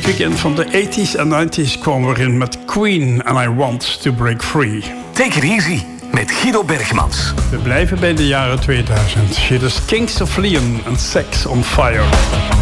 het weekend van de 80s en 90s komen we in met Queen and I Want to Break Free. Take it easy met Guido Bergmans. We blijven bij de jaren 2000. Hier is Kings of Leon en Sex on Fire.